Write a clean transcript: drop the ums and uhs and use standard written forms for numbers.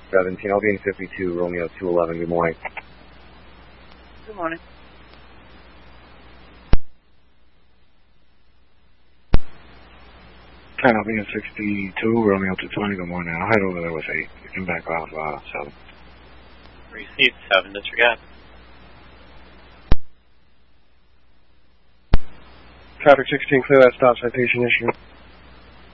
17, Albion 52, Romeo 211, good morning. Good morning. Albion 62, Romeo 220, good morning. I'll head over there with 8. You can back off 7. Received 7, disregard. Traffic 16, clear that stop citation issue.